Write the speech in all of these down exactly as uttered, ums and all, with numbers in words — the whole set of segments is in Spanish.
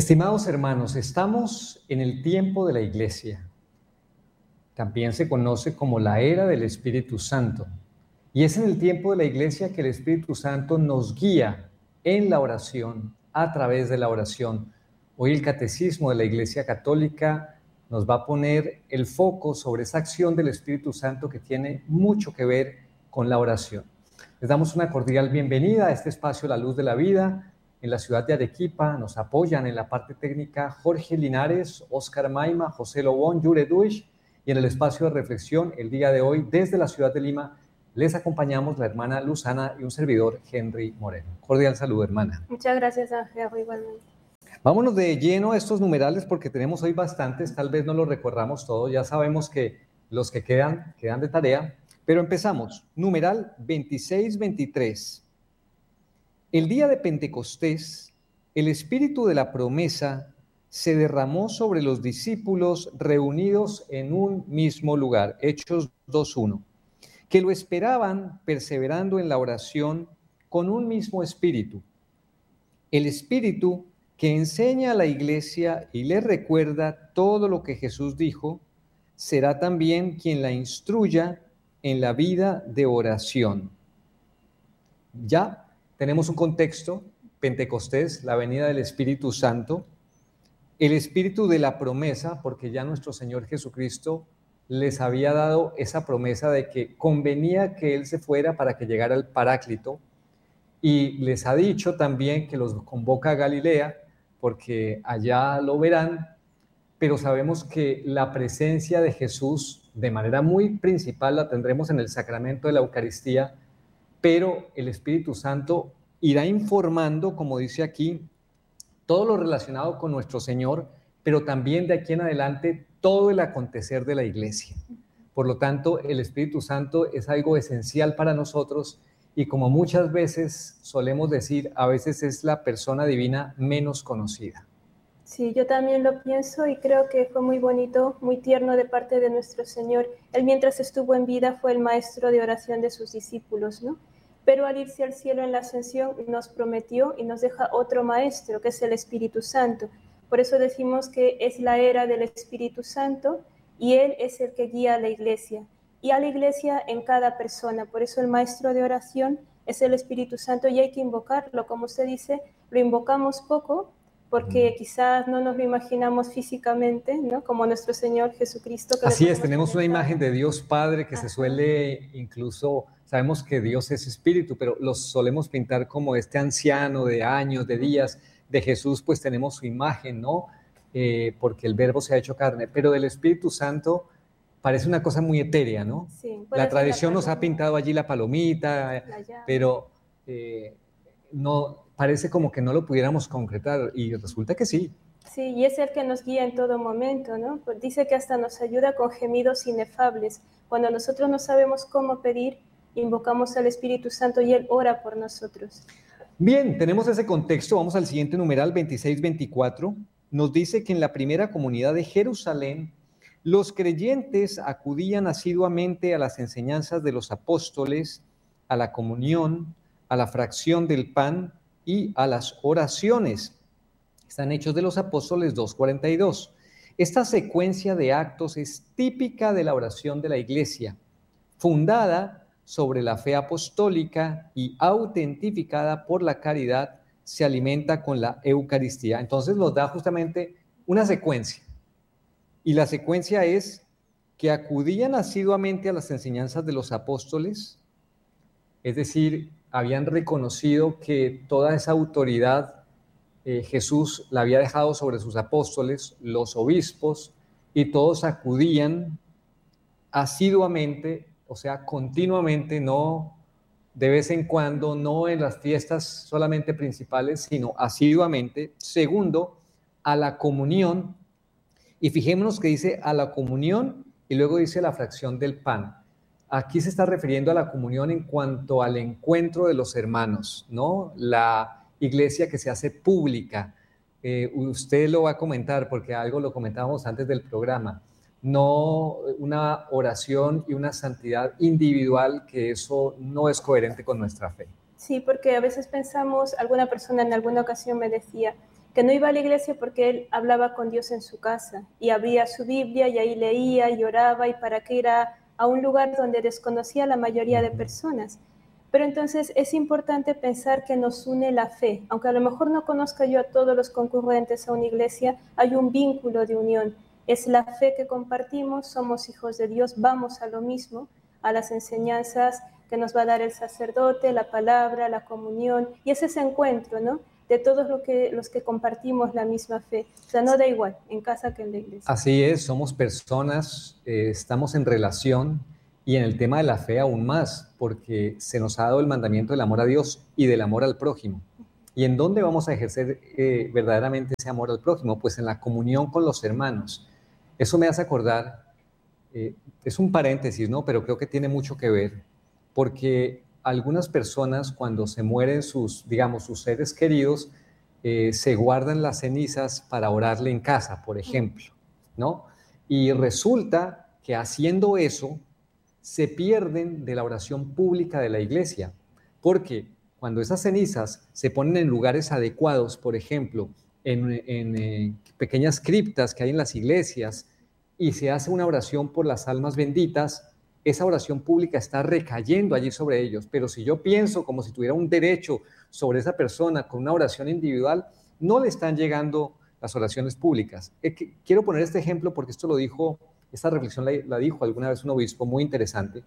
Estimados hermanos, estamos en el tiempo de la Iglesia. También se conoce como la era del Espíritu Santo. Y es en el tiempo de la Iglesia que el Espíritu Santo nos guía en la oración, a través de la oración. Hoy el Catecismo de la Iglesia Católica nos va a poner el foco sobre esa acción del Espíritu Santo que tiene mucho que ver con la oración. Les damos una cordial bienvenida a este espacio La Luz de la Vida. En la ciudad de Arequipa nos apoyan en la parte técnica Jorge Linares, Oscar Maima, José Lobón, Yure Duich, y en el espacio de reflexión el día de hoy desde la ciudad de Lima les acompañamos la hermana Luzana y un servidor, Henry Moreno. Cordial saludo, hermana. Muchas gracias, Ángel, igualmente. Vámonos de lleno a estos numerales porque tenemos hoy bastantes, tal vez no los recorramos todos, ya sabemos que los que quedan, quedan de tarea, pero empezamos. Numeral veintiséis veintitrés. El día de Pentecostés, el espíritu de la promesa se derramó sobre los discípulos reunidos en un mismo lugar, Hechos dos uno, que lo esperaban perseverando en la oración con un mismo espíritu. El espíritu que enseña a la iglesia y le recuerda todo lo que Jesús dijo, será también quien la instruya en la vida de oración. Ya tenemos un contexto, Pentecostés, la venida del Espíritu Santo, el espíritu de la promesa, porque ya nuestro Señor Jesucristo les había dado esa promesa de que convenía que Él se fuera para que llegara el Paráclito, y les ha dicho también que los convoca a Galilea, porque allá lo verán, pero sabemos que la presencia de Jesús, de manera muy principal, la tendremos en el sacramento de la Eucaristía, pero el Espíritu Santo irá informando, como dice aquí, todo lo relacionado con nuestro Señor, pero también de aquí en adelante todo el acontecer de la Iglesia. Por lo tanto, el Espíritu Santo es algo esencial para nosotros y, como muchas veces solemos decir, a veces es la persona divina menos conocida. Sí, yo también lo pienso y creo que fue muy bonito, muy tierno de parte de nuestro Señor. Él, mientras estuvo en vida, fue el maestro de oración de sus discípulos, ¿no? Pero al irse al cielo en la ascensión nos prometió y nos deja otro maestro, que es el Espíritu Santo. Por eso decimos que es la era del Espíritu Santo y Él es el que guía a la iglesia. Y a la iglesia en cada persona. Por eso el maestro de oración es el Espíritu Santo y hay que invocarlo. Como usted dice, lo invocamos poco porque quizás no nos lo imaginamos físicamente, ¿no? Como nuestro Señor Jesucristo. Que Así es, tenemos una imagen de Dios Padre que Ajá. se suele incluso... Sabemos que Dios es espíritu, pero los solemos pintar como este anciano de años, de días. De Jesús, pues tenemos su imagen, ¿no? Eh, porque el verbo se ha hecho carne. Pero del Espíritu Santo parece una cosa muy etérea, ¿no? Sí, la tradición la nos ha pintado allí la palomita, la pero eh, no, parece como que no lo pudiéramos concretar y resulta que sí. Sí, y es el que nos guía en todo momento, ¿no? Pues dice que hasta nos ayuda con gemidos inefables. Cuando nosotros no sabemos cómo pedir, invocamos al Espíritu Santo y Él ora por nosotros. Bien, tenemos ese contexto. Vamos al siguiente numeral, veintiséis veinticuatro. Nos dice que en la primera comunidad de Jerusalén, los creyentes acudían asiduamente a las enseñanzas de los apóstoles, a la comunión, a la fracción del pan y a las oraciones. Están Hechos de los Apóstoles dos cuarenta y dos. Esta secuencia de actos es típica de la oración de la Iglesia, fundada sobre la fe apostólica y autentificada por la caridad, se alimenta con la Eucaristía. Entonces nos da justamente una secuencia. Y la secuencia es que acudían asiduamente a las enseñanzas de los apóstoles, es decir, habían reconocido que toda esa autoridad eh, Jesús la había dejado sobre sus apóstoles, los obispos, y todos acudían asiduamente, o sea, continuamente, no de vez en cuando, no en las fiestas solamente principales, sino asiduamente. Segundo, a la comunión, y fijémonos que dice a la comunión y luego dice la fracción del pan. Aquí se está refiriendo a la comunión en cuanto al encuentro de los hermanos, ¿no? La iglesia que se hace pública. Eh, usted lo va a comentar porque algo lo comentábamos antes del programa. No una oración y una santidad individual, que eso no es coherente con nuestra fe. Sí, porque a veces pensamos, alguna persona en alguna ocasión me decía, que no iba a la iglesia porque él hablaba con Dios en su casa y abría su Biblia y ahí leía y oraba, y para qué ir a, a un lugar donde desconocía a la mayoría de personas. Pero entonces es importante pensar que nos une la fe. Aunque a lo mejor no conozca yo a todos los concurrentes a una iglesia, hay un vínculo de unión. Es la fe que compartimos, somos hijos de Dios, vamos a lo mismo, a las enseñanzas que nos va a dar el sacerdote, la palabra, la comunión, y es ese encuentro, ¿no?, de todos lo que, los que compartimos la misma fe. O sea, no da igual en casa que en la iglesia. Así es, somos personas, eh, estamos en relación, y en el tema de la fe aún más, porque se nos ha dado el mandamiento del amor a Dios y del amor al prójimo. ¿Y en dónde vamos a ejercer eh, verdaderamente ese amor al prójimo? Pues en la comunión con los hermanos. Eso me hace acordar, eh, es un paréntesis, ¿no?, pero creo que tiene mucho que ver, porque algunas personas, cuando se mueren sus, digamos, sus seres queridos, eh, se guardan las cenizas para orarle en casa, por ejemplo, ¿no? Y resulta que haciendo eso, se pierden de la oración pública de la iglesia, porque cuando esas cenizas se ponen en lugares adecuados, por ejemplo, en, en eh, pequeñas criptas que hay en las iglesias, y se hace una oración por las almas benditas, esa oración pública está recayendo allí sobre ellos. Pero si yo pienso como si tuviera un derecho sobre esa persona con una oración individual, no le están llegando las oraciones públicas. Eh, que, quiero poner este ejemplo porque esto lo dijo, esta reflexión la, la dijo alguna vez un obispo muy interesante.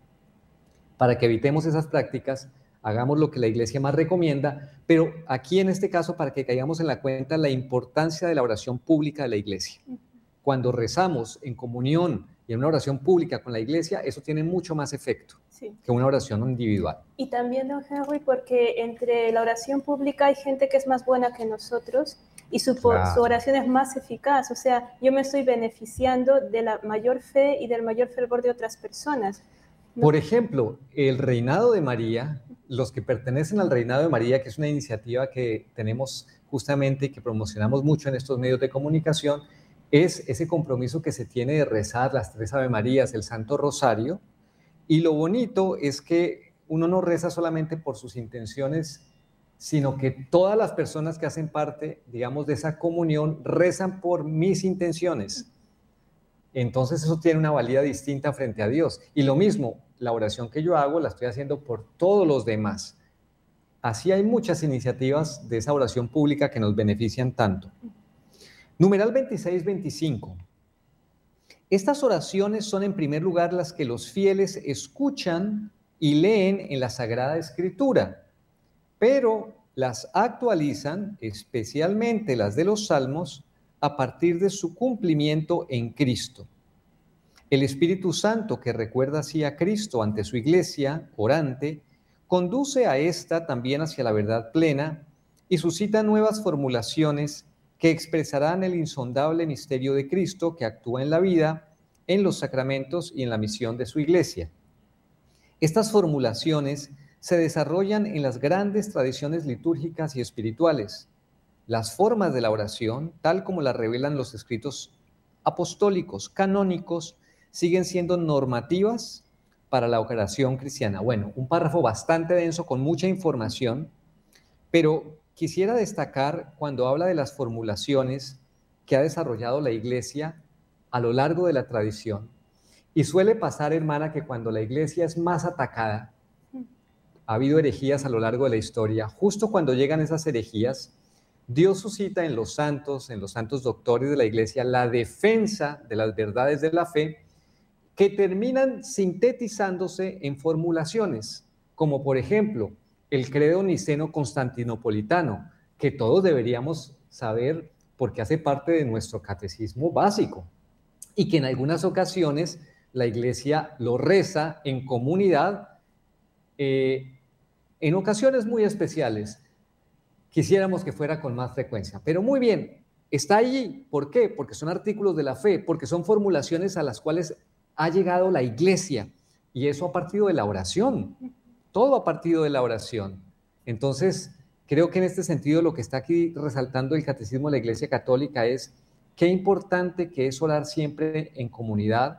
Para que evitemos esas prácticas, hagamos lo que la iglesia más recomienda, pero aquí en este caso, para que caigamos en la cuenta la importancia de la oración pública de la iglesia. Cuando rezamos en comunión y en una oración pública con la iglesia, eso tiene mucho más efecto, sí, que una oración individual. Y también, don Henry, porque entre la oración pública hay gente que es más buena que nosotros y su, claro, su oración es más eficaz. O sea, yo me estoy beneficiando de la mayor fe y del mayor fervor de otras personas, ¿no? Por ejemplo, el Reinado de María, los que pertenecen al Reinado de María, que es una iniciativa que tenemos justamente y que promocionamos mucho en estos medios de comunicación, es ese compromiso que se tiene de rezar las tres Ave Marías, el Santo Rosario, y lo bonito es que uno no reza solamente por sus intenciones, sino que todas las personas que hacen parte, digamos, de esa comunión, rezan por mis intenciones. Entonces eso tiene una valía distinta frente a Dios. Y lo mismo, la oración que yo hago la estoy haciendo por todos los demás. Así hay muchas iniciativas de esa oración pública que nos benefician tanto. Numeral veintiséis veinticinco. Estas oraciones son en primer lugar las que los fieles escuchan y leen en la Sagrada Escritura, pero las actualizan, especialmente las de los Salmos, a partir de su cumplimiento en Cristo. El Espíritu Santo, que recuerda así a Cristo ante su iglesia orante, conduce a esta también hacia la verdad plena y suscita nuevas formulaciones que expresarán el insondable misterio de Cristo que actúa en la vida, en los sacramentos y en la misión de su iglesia. Estas formulaciones se desarrollan en las grandes tradiciones litúrgicas y espirituales. Las formas de la oración, tal como las revelan los escritos apostólicos, canónicos, siguen siendo normativas para la oración cristiana. Bueno, un párrafo bastante denso con mucha información, pero quisiera destacar cuando habla de las formulaciones que ha desarrollado la Iglesia a lo largo de la tradición. Y suele pasar, hermana, que cuando la Iglesia es más atacada, ha habido herejías a lo largo de la historia, justo cuando llegan esas herejías, Dios suscita en los santos, en los santos doctores de la Iglesia, la defensa de las verdades de la fe, que terminan sintetizándose en formulaciones, como por ejemplo, el credo niceno-constantinopolitano, que todos deberíamos saber porque hace parte de nuestro catecismo básico y que en algunas ocasiones la Iglesia lo reza en comunidad, eh, en ocasiones muy especiales. Quisiéramos que fuera con más frecuencia, pero muy bien, está allí. ¿Por qué? Porque son artículos de la fe, porque son formulaciones a las cuales ha llegado la Iglesia, y eso ha partido de la oración. Todo a partir de la oración. Entonces, creo que en este sentido lo que está aquí resaltando el Catecismo de la Iglesia Católica es qué importante que es orar siempre en comunidad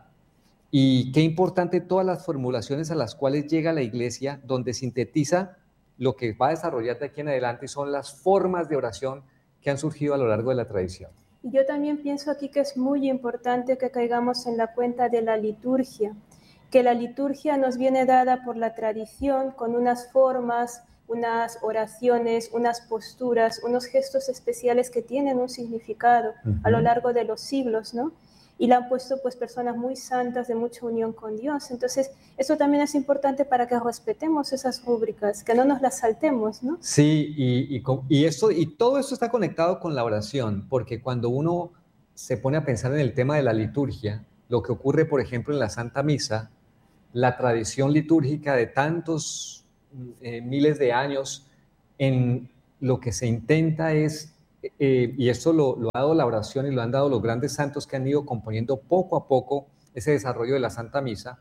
y qué importante todas las formulaciones a las cuales llega la Iglesia, donde sintetiza lo que va a desarrollar de aquí en adelante y son las formas de oración que han surgido a lo largo de la tradición. Y yo también pienso aquí que es muy importante que caigamos en la cuenta de la liturgia, que la liturgia nos viene dada por la tradición con unas formas, unas oraciones, unas posturas, unos gestos especiales que tienen un significado uh-huh. a lo largo de los siglos, ¿no? Y la han puesto pues personas muy santas de mucha unión con Dios. Entonces, eso también es importante para que respetemos esas rúbricas, que no nos las saltemos, ¿no? Sí, y, y, y, esto, y todo esto está conectado con la oración, porque cuando uno se pone a pensar en el tema de la liturgia, lo que ocurre, por ejemplo, en la Santa Misa, la tradición litúrgica de tantos eh, miles de años, en lo que se intenta es... Eh, y esto lo, lo ha dado la oración y lo han dado los grandes santos que han ido componiendo poco a poco ese desarrollo de la Santa Misa,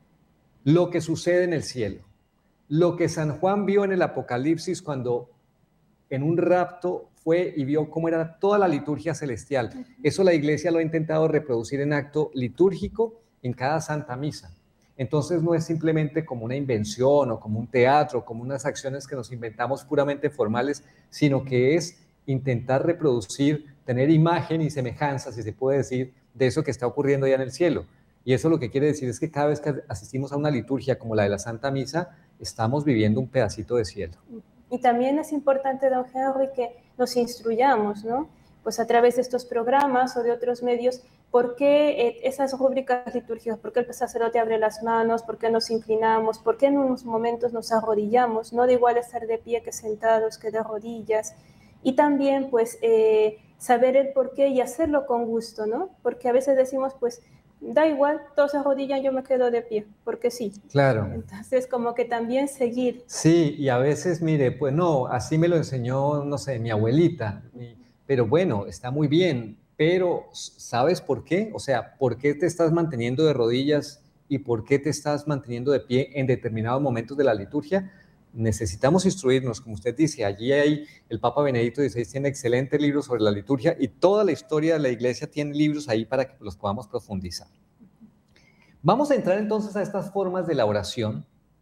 lo que sucede en el cielo, lo que San Juan vio en el Apocalipsis cuando en un rapto fue y vio cómo era toda la liturgia celestial. Eso la Iglesia lo ha intentado reproducir en acto litúrgico en cada Santa Misa. Entonces no es simplemente como una invención o como un teatro, como unas acciones que nos inventamos puramente formales, sino que es intentar reproducir, tener imagen y semejanza, si se puede decir, de eso que está ocurriendo allá en el cielo. Y eso lo que quiere decir es que cada vez que asistimos a una liturgia como la de la Santa Misa, estamos viviendo un pedacito de cielo. Y también es importante, don Henry, que nos instruyamos, ¿no? Pues a través de estos programas o de otros medios, ¿por qué eh, esas rúbricas litúrgicas? ¿Por qué el sacerdote abre las manos? ¿Por qué nos inclinamos? ¿Por qué en unos momentos nos arrodillamos? No da igual estar de pie que sentados, que de rodillas. Y también, pues, eh, saber el por qué y hacerlo con gusto, ¿no? Porque a veces decimos, pues, da igual, todos se arrodillan, yo me quedo de pie, porque sí. Claro. Entonces, como que también seguir. Sí, y a veces, mire, pues no, así me lo enseñó, no sé, mi abuelita, y, pero bueno, está muy bien, pero ¿sabes por qué? O sea, ¿por qué te estás manteniendo de rodillas y por qué te estás manteniendo de pie en determinados momentos de la liturgia? Necesitamos instruirnos, como usted dice, allí hay, el Papa Benedicto dieciséis tiene excelentes libros sobre la liturgia y toda la historia de la Iglesia tiene libros ahí para que los podamos profundizar. Vamos a entrar entonces a estas formas de la oración,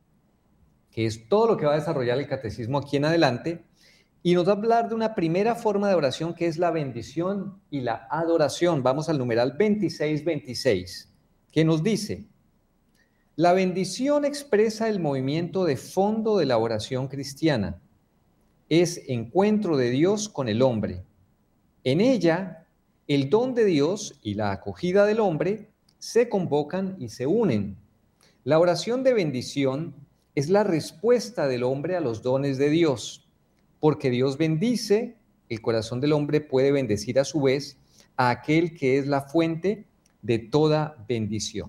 que es todo lo que va a desarrollar el catecismo aquí en adelante, y nos va a hablar de una primera forma de oración que es la bendición y la adoración. Vamos al numeral veintiséis veintiséis, que nos dice: la bendición expresa el movimiento de fondo de la oración cristiana. Es encuentro de Dios con el hombre. En ella, el don de Dios y la acogida del hombre se convocan y se unen. La oración de bendición es la respuesta del hombre a los dones de Dios. Porque Dios bendice, el corazón del hombre puede bendecir a su vez a aquel que es la fuente de toda bendición.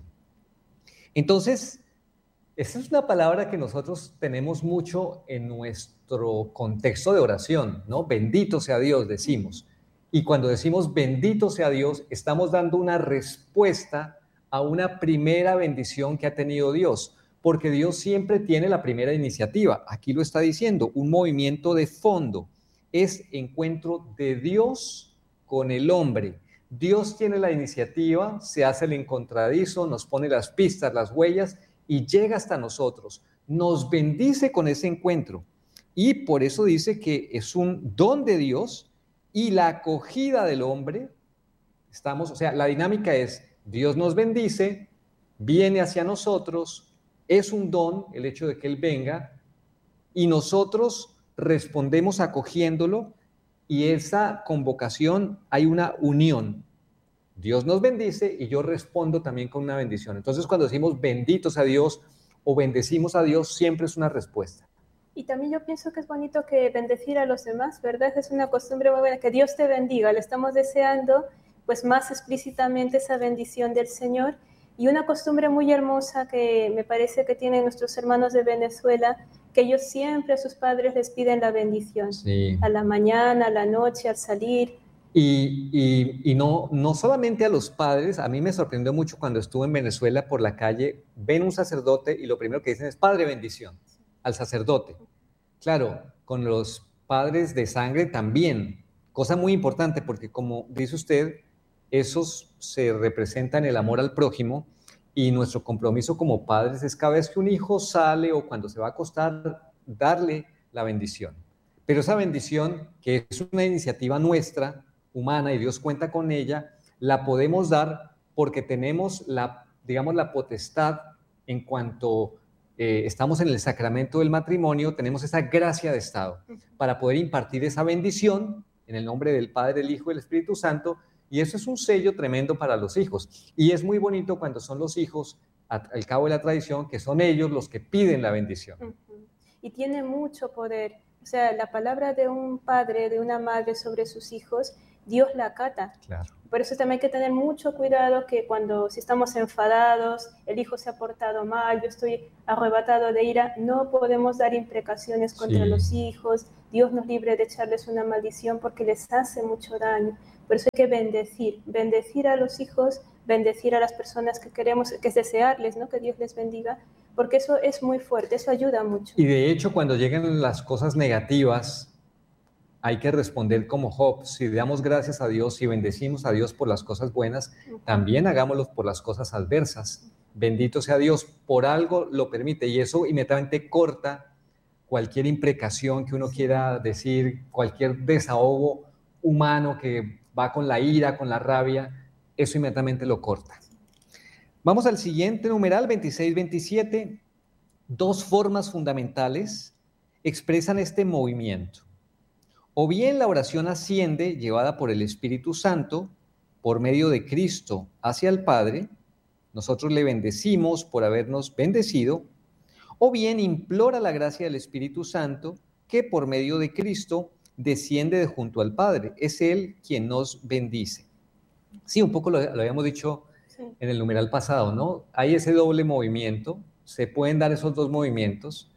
Entonces, esa es una palabra que nosotros tenemos mucho en nuestro contexto de oración, ¿no? Bendito sea Dios, decimos. Y cuando decimos bendito sea Dios, estamos dando una respuesta a una primera bendición que ha tenido Dios, porque Dios siempre tiene la primera iniciativa. Aquí lo está diciendo, un movimiento de fondo. Es encuentro de Dios con el hombre. Dios tiene la iniciativa, se hace el encontradizo, nos pone las pistas, las huellas, y llega hasta nosotros, nos bendice con ese encuentro. Y por eso dice que es un don de Dios y la acogida del hombre. Estamos, o sea, la dinámica es, Dios nos bendice, viene hacia nosotros, es un don el hecho de que Él venga, y nosotros respondemos acogiéndolo, y esa convocación hay una unión. Dios nos bendice y yo respondo también con una bendición. Entonces, cuando decimos benditos a Dios o bendecimos a Dios, siempre es una respuesta. Y también yo pienso que es bonito que bendecir a los demás, ¿verdad? Es una costumbre muy buena, que Dios te bendiga. Le estamos deseando, pues, más explícitamente esa bendición del Señor. Y una costumbre muy hermosa que me parece que tienen nuestros hermanos de Venezuela, que ellos siempre a sus padres les piden la bendición. Sí. A la mañana, a la noche, al salir. Y, y, y no, no solamente a los padres, a mí me sorprendió mucho cuando estuve en Venezuela por la calle, ven un sacerdote y lo primero que dicen es Padre bendición, al sacerdote. Claro, con los padres de sangre también, cosa muy importante porque como dice usted, esos se representan el amor al prójimo y nuestro compromiso como padres es cada vez que un hijo sale o cuando se va a acostar, darle la bendición. Pero esa bendición, que es una iniciativa nuestra, humana, y Dios cuenta con ella, la podemos dar porque tenemos la, digamos, la potestad en cuanto eh, estamos en el sacramento del matrimonio, tenemos esa gracia de Estado para poder impartir esa bendición en el nombre del Padre, del Hijo y del Espíritu Santo, y eso es un sello tremendo para los hijos. Y es muy bonito cuando son los hijos, al cabo de la tradición, que son ellos los que piden la bendición. Uh-huh. Y tiene mucho poder. O sea, la palabra de un padre, de una madre sobre sus hijos, Dios la acata. Claro. Por eso también hay que tener mucho cuidado que cuando, si estamos enfadados, el hijo se ha portado mal, yo estoy arrebatado de ira, no podemos dar imprecaciones contra sí. los hijos. Dios nos libre de echarles una maldición porque les hace mucho daño. Por eso hay que bendecir, bendecir a los hijos, bendecir a las personas que queremos, que es desearles, ¿no? Que Dios les bendiga, porque eso es muy fuerte, eso ayuda mucho. Y de hecho, cuando llegan las cosas negativas, hay que responder como Job. Si damos gracias a Dios y bendecimos a Dios por las cosas buenas, uh-huh. también hagámoslo por las cosas adversas. Bendito sea Dios, por algo lo permite, y eso inmediatamente corta cualquier imprecación que uno quiera decir, cualquier desahogo humano que va con la ira, con la rabia, eso inmediatamente lo corta. Vamos al siguiente numeral, veintiséis veintisiete. Dos formas fundamentales expresan este movimiento. O bien la oración asciende, llevada por el Espíritu Santo, por medio de Cristo hacia el Padre, nosotros le bendecimos por habernos bendecido, o bien implora la gracia del Espíritu Santo, que por medio de Cristo desciende de junto al Padre. Es Él quien nos bendice. Sí, un poco lo, lo habíamos dicho sí. en el numeral pasado, ¿no? Hay ese doble movimiento, se pueden dar esos dos movimientos,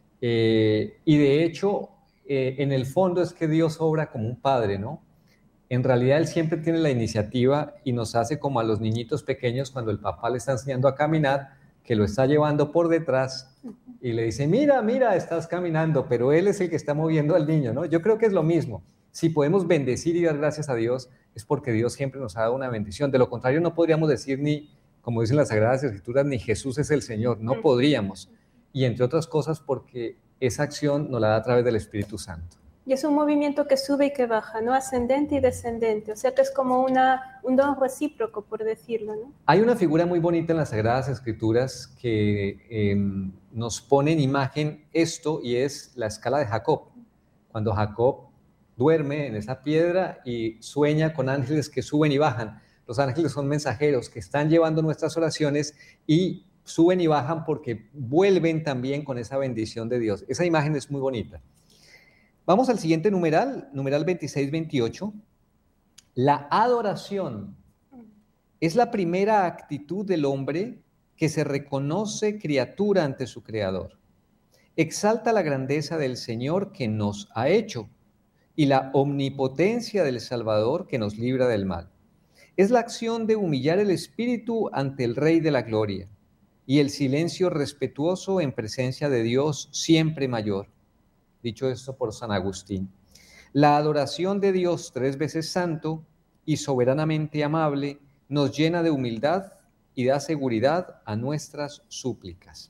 eh, y de hecho, eh, en el fondo es que Dios obra como un padre, ¿no? En realidad Él siempre tiene la iniciativa y nos hace como a los niñitos pequeños cuando el papá le está enseñando a caminar, que lo está llevando por detrás y le dice, mira, mira, estás caminando, pero Él es el que está moviendo al niño, ¿no? Yo creo que es lo mismo. Si podemos bendecir y dar gracias a Dios, es porque Dios siempre nos ha dado una bendición. De lo contrario, no podríamos decir ni, como dicen las Sagradas Escrituras, ni Jesús es el Señor. No podríamos. Y entre otras cosas, porque esa acción nos la da a través del Espíritu Santo. Y es un movimiento que sube y que baja, ¿no? Ascendente y descendente. O sea que es como una, un don recíproco, por decirlo, ¿no? Hay una figura muy bonita en las Sagradas Escrituras que eh, nos pone en imagen esto, y es la escala de Jacob. Cuando Jacob duerme en esa piedra y sueña con ángeles que suben y bajan. Los ángeles son mensajeros que están llevando nuestras oraciones y suben y bajan porque vuelven también con esa bendición de Dios. Esa imagen es muy bonita. Vamos al siguiente numeral, numeral veintiséis veintiocho. La adoración es la primera actitud del hombre que se reconoce criatura ante su Creador. Exalta la grandeza del Señor que nos ha hecho y la omnipotencia del Salvador que nos libra del mal. Es la acción de humillar el espíritu ante el Rey de la Gloria y el silencio respetuoso en presencia de Dios siempre mayor. Dicho esto por San Agustín. La adoración de Dios tres veces santo y soberanamente amable nos llena de humildad y da seguridad a nuestras súplicas.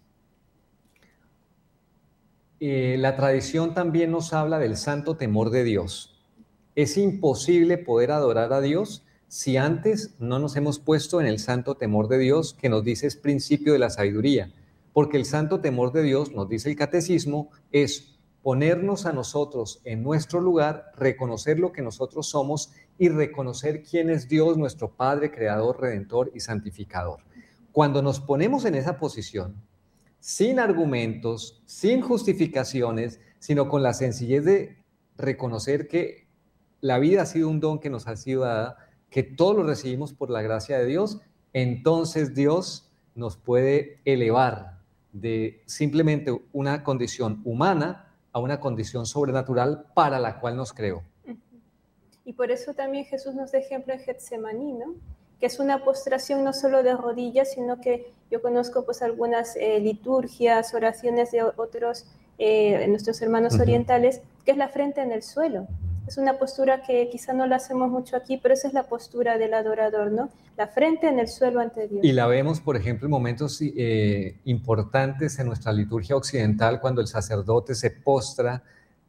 Eh, la tradición también nos habla del santo temor de Dios. Es imposible poder adorar a Dios si antes no nos hemos puesto en el santo temor de Dios, que nos dice es principio de la sabiduría, porque el santo temor de Dios, nos dice el catecismo, es ponernos a nosotros en nuestro lugar, reconocer lo que nosotros somos y reconocer quién es Dios, nuestro Padre, Creador, Redentor y Santificador. Cuando nos ponemos en esa posición, sin argumentos, sin justificaciones, sino con la sencillez de reconocer que la vida ha sido un don que nos ha sido dada, que todos lo recibimos por la gracia de Dios, entonces Dios nos puede elevar de simplemente una condición humana a una condición sobrenatural para la cual nos creó. Y por eso también Jesús nos da ejemplo en Getsemaní, ¿no? Que es una postración no solo de rodillas, sino que yo conozco pues algunas eh, liturgias, oraciones de otros, eh, nuestros hermanos uh-huh. orientales, que es la frente en el suelo. Es una postura que quizá no la hacemos mucho aquí, pero esa es la postura del adorador, ¿no? La frente en el suelo ante Dios. Y la vemos, por ejemplo, en momentos eh, importantes en nuestra liturgia occidental, cuando el sacerdote se postra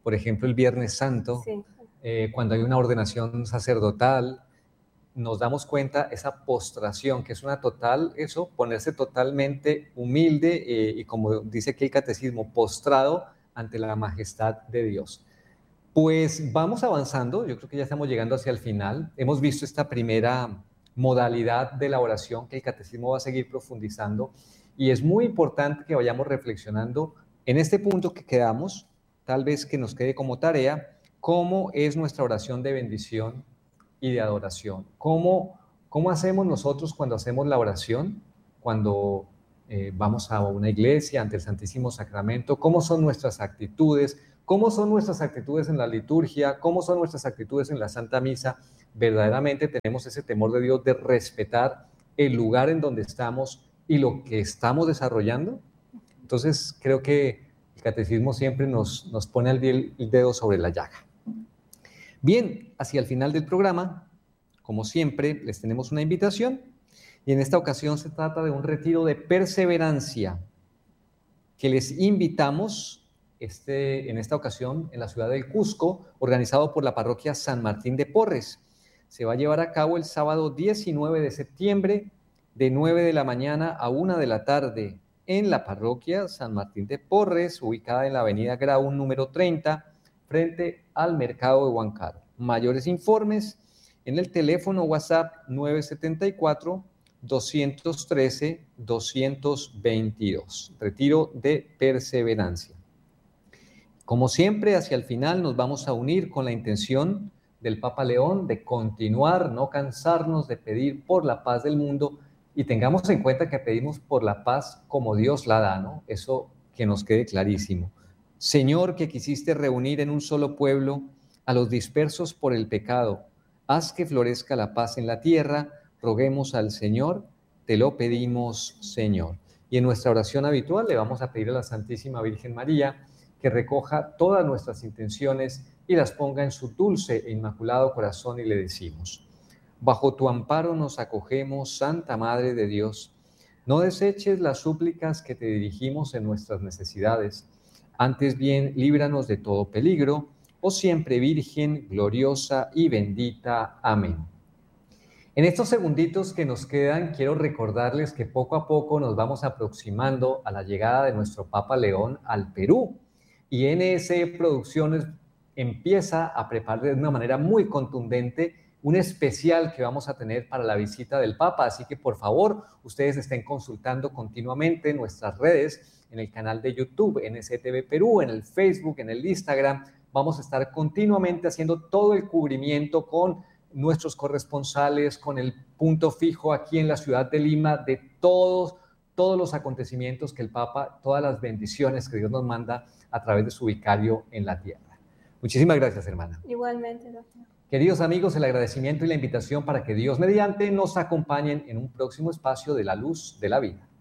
por ejemplo, el Viernes Santo, Sí. eh, cuando hay una ordenación sacerdotal, nos damos cuenta esa postración, que es una total, eso, ponerse totalmente humilde eh, y como dice aquí el catecismo, postrado ante la majestad de Dios. Pues vamos avanzando, yo creo que ya estamos llegando hacia el final. Hemos visto esta primera modalidad de la oración que el catecismo va a seguir profundizando y es muy importante que vayamos reflexionando en este punto que quedamos, tal vez que nos quede como tarea, cómo es nuestra oración de bendición y de adoración. ¿Cómo, cómo hacemos nosotros cuando hacemos la oración? Cuando eh, vamos a una iglesia ante el Santísimo Sacramento, ¿cómo son nuestras actitudes? ¿Cómo son nuestras actitudes en la liturgia? ¿Cómo son nuestras actitudes en la Santa Misa? Verdaderamente tenemos ese temor de Dios de respetar el lugar en donde estamos y lo que estamos desarrollando. Entonces creo que el catecismo siempre nos, nos pone el dedo sobre la llaga. Bien, hacia el final del programa, como siempre, les tenemos una invitación y en esta ocasión se trata de un retiro de perseverancia que les invitamos este, en esta ocasión en la ciudad del Cusco, organizado por la parroquia San Martín de Porres. Se va a llevar a cabo el sábado diecinueve de septiembre de nueve de la mañana a una de la tarde en la parroquia San Martín de Porres, ubicada en la avenida Grau número treinta, frente al mercado de Huancar. Mayores informes en el teléfono WhatsApp nueve siete cuatro, dos uno tres, dos dos dos. Retiro de perseverancia. Como siempre, hacia el final nos vamos a unir con la intención del Papa León de continuar, no cansarnos de pedir por la paz del mundo y tengamos en cuenta que pedimos por la paz como Dios la da, ¿no? Eso que nos quede clarísimo. Señor, que quisiste reunir en un solo pueblo a los dispersos por el pecado, haz que florezca la paz en la tierra, roguemos al Señor, te lo pedimos, Señor. Y en nuestra oración habitual le vamos a pedir a la Santísima Virgen María que recoja todas nuestras intenciones y las ponga en su dulce e inmaculado corazón y le decimos: bajo tu amparo nos acogemos, Santa Madre de Dios, no deseches las súplicas que te dirigimos en nuestras necesidades, antes bien líbranos de todo peligro, oh siempre Virgen, gloriosa y bendita. Amén. En estos segunditos que nos quedan, quiero recordarles que poco a poco nos vamos aproximando a la llegada de nuestro Papa León al Perú. Y N S Producciones empieza a preparar de una manera muy contundente un especial que vamos a tener para la visita del Papa. Así que, por favor, ustedes estén consultando continuamente nuestras redes, en el canal de YouTube, N S T V Perú, en el Facebook, en el Instagram. Vamos a estar continuamente haciendo todo el cubrimiento con nuestros corresponsales, con el punto fijo aquí en la ciudad de Lima, de todos, todos los acontecimientos que el Papa, todas las bendiciones que Dios nos manda a través de su vicario en la tierra. Muchísimas gracias, hermana. Igualmente, doctor. Queridos amigos, el agradecimiento y la invitación para que Dios mediante nos acompañen en un próximo espacio de la luz de la vida.